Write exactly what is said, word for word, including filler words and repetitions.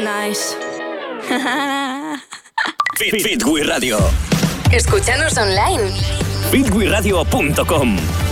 Nice. Fit, Fit We Radio. Escúchanos online. fit we radio punto com